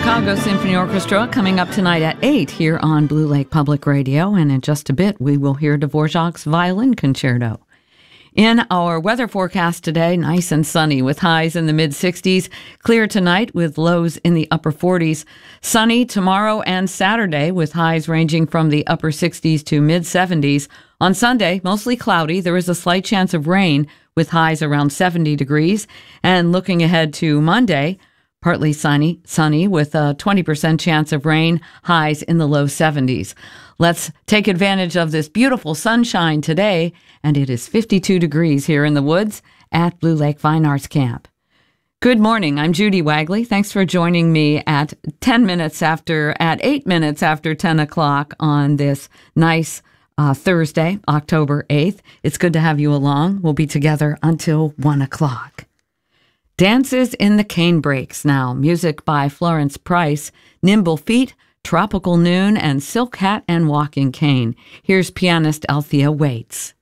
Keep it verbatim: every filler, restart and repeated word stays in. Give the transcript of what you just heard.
Chicago Symphony Orchestra coming up tonight at eight here on Blue Lake Public Radio. And in just a bit, we will hear Dvorak's Violin Concerto. In our weather forecast today, nice and sunny with highs in the mid sixties. Clear tonight with lows in the upper forties. Sunny tomorrow and Saturday with highs ranging from the upper sixties to mid seventies. On Sunday, mostly cloudy. There is a slight chance of rain with highs around seventy degrees. And looking ahead to Monday, partly sunny, sunny with a twenty percent chance of rain, highs in the low seventies. Let's take advantage of this beautiful sunshine today, and it is fifty-two degrees here in the woods at Blue Lake Fine Arts Camp. Good morning. I'm Judy Wagley. Thanks for joining me at ten minutes after, at eight minutes after ten o'clock on this nice uh, Thursday, October eighth. It's good to have you along. We'll be together until one o'clock. Dances in the Canebrakes now. Music by Florence Price, Nimble Feet, Tropical Noon, and Silk Hat and Walking Cane. Here's pianist Althea Waits.